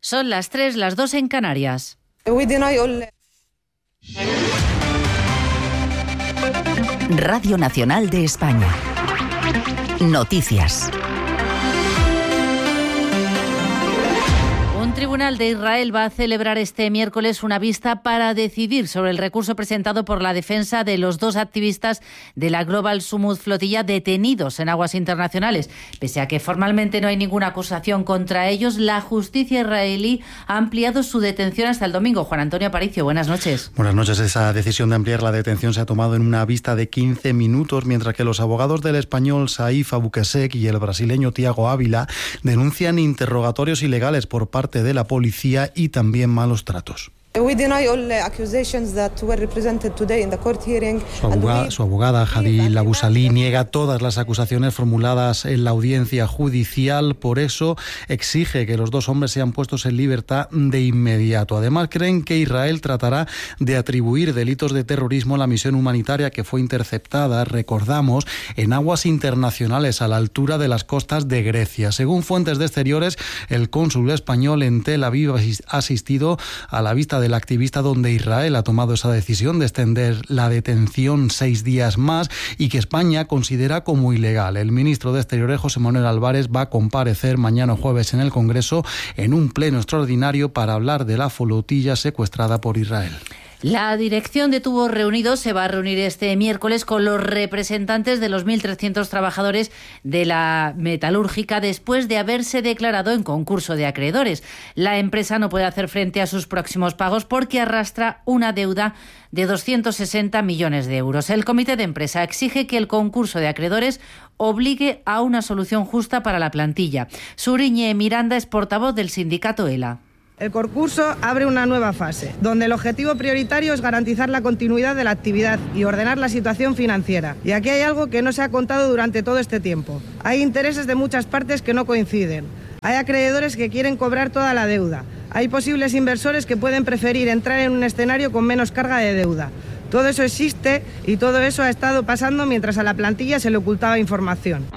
Son las 3, las 2 en Canarias. Radio Nacional de España. Noticias. Un tribunal de Israel va a celebrar este miércoles una vista para decidir sobre el recurso presentado por la defensa de los dos activistas de la Global Summit Flotilla detenidos en aguas internacionales. Pese a que formalmente no hay ninguna acusación contra ellos, la justicia israelí ha ampliado su detención hasta el domingo. Juan Antonio Aparicio, buenas noches. Buenas noches. Esa decisión de ampliar la detención se ha tomado en una vista de 15 minutos, mientras que los abogados del español Saif Abukesek y el brasileño Tiago Ávila denuncian interrogatorios ilegales por parte de la policía y también malos tratos. Su abogada, Hadi Labusali, niega todas las acusaciones formuladas en la audiencia judicial. Por eso exige que los dos hombres sean puestos en libertad de inmediato. Además, creen que Israel tratará de atribuir delitos de terrorismo a la misión humanitaria que fue interceptada, recordamos, en aguas internacionales a la altura de las costas de Grecia. Según fuentes de exteriores, el cónsul español en Tel Aviv ha asistido a la vista del activista, donde Israel ha tomado esa decisión de extender la detención 6 días más y que España considera como ilegal. El ministro de Exteriores, José Manuel Álvarez, va a comparecer mañana jueves en el Congreso en un pleno extraordinario para hablar de la flotilla secuestrada por Israel. La dirección de Tubos Reunidos se va a reunir este miércoles con los representantes de los 1.300 trabajadores de la metalúrgica después de haberse declarado en concurso de acreedores. La empresa no puede hacer frente a sus próximos pagos porque arrastra una deuda de 260 millones de euros. El comité de empresa exige que el concurso de acreedores obligue a una solución justa para la plantilla. Suriñe Miranda es portavoz del sindicato ELA. El concurso abre una nueva fase, donde el objetivo prioritario es garantizar la continuidad de la actividad y ordenar la situación financiera. Y aquí hay algo que no se ha contado durante todo este tiempo. Hay intereses de muchas partes que no coinciden. Hay acreedores que quieren cobrar toda la deuda. Hay posibles inversores que pueden preferir entrar en un escenario con menos carga de deuda. Todo eso existe y todo eso ha estado pasando mientras a la plantilla se le ocultaba información.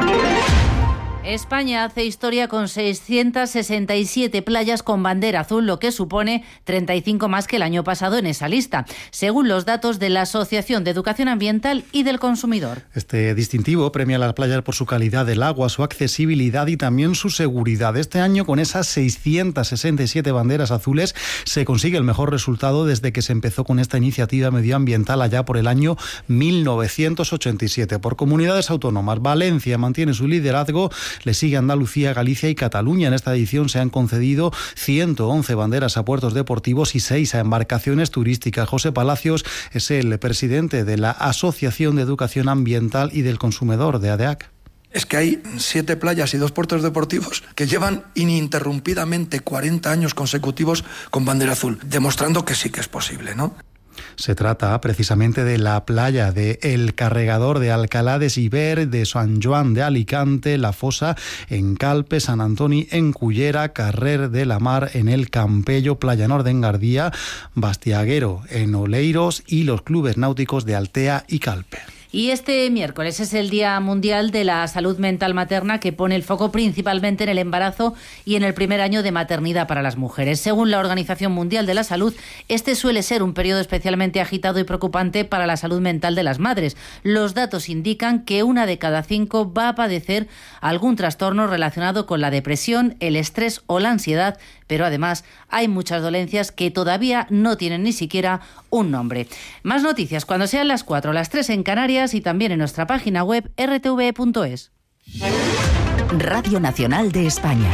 España hace historia con 667 playas con bandera azul, lo que supone 35 más que el año pasado en esa lista, según los datos de la Asociación de Educación Ambiental y del Consumidor. Este distintivo premia a las playas por su calidad del agua, su accesibilidad y también su seguridad. Este año, con esas 667 banderas azules, se consigue el mejor resultado desde que se empezó con esta iniciativa medioambiental allá por el año 1987. Por comunidades autónomas, Valencia mantiene su liderazgo. Le sigue Andalucía, Galicia y Cataluña. En esta edición se han concedido 111 banderas a puertos deportivos y 6 a embarcaciones turísticas. José Palacios es el presidente de la Asociación de Educación Ambiental y del Consumidor de ADEAC. Es que hay 7 playas y 2 puertos deportivos que llevan ininterrumpidamente 40 años consecutivos con bandera azul, demostrando que sí que es posible, ¿no? Se trata precisamente de la playa de El Carregador de Alcalá de Siver, de San Joan de Alicante, La Fosa en Calpe, Sant Antoni en Cullera, Carrer de la Mar en El Campello, Playa Nord en Gardía, Bastiaguero en Oleiros y los clubes náuticos de Altea y Calpe. Y este miércoles es el Día Mundial de la Salud Mental Materna, que pone el foco principalmente en el embarazo y en el primer año de maternidad para las mujeres. Según la Organización Mundial de la Salud, este suele ser un periodo especialmente agitado y preocupante para la salud mental de las madres. Los datos indican que 1 de cada 5 va a padecer algún trastorno relacionado con la depresión, el estrés o la ansiedad, pero además hay muchas dolencias que todavía no tienen ni siquiera un nombre. Más noticias cuando sean las 4, las 3 en Canarias y también en nuestra página web rtve.es. Radio Nacional de España.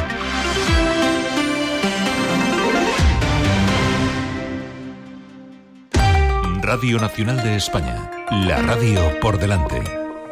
Radio Nacional de España. La radio por delante.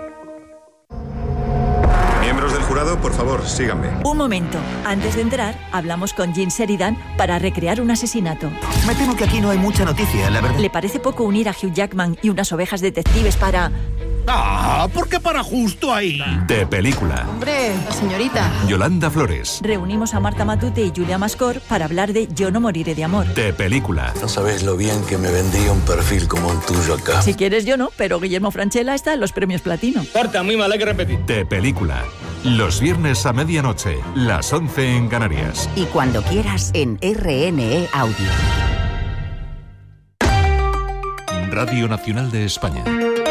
Miembros del jurado, por favor, síganme. Un momento. Antes de entrar, hablamos con Jim Sheridan para recrear un asesinato. Me temo que aquí no hay mucha noticia, la verdad. ¿Le parece poco unir a Hugh Jackman y unas ovejas detectives para...? ¡Ah! ¿Por qué para justo ahí? De película. Hombre, señorita. Yolanda Flores. Reunimos a Marta Matute y Julia Mascor para hablar de Yo no moriré de amor. De película. No sabes lo bien que me vendría un perfil como el tuyo acá. Si quieres yo no, pero Guillermo Francella está en los premios Platino. Corta, muy mal, hay que repetir. De película. Los viernes a medianoche, las 11 en Canarias. Y cuando quieras en RNE Audio. Radio Nacional de España.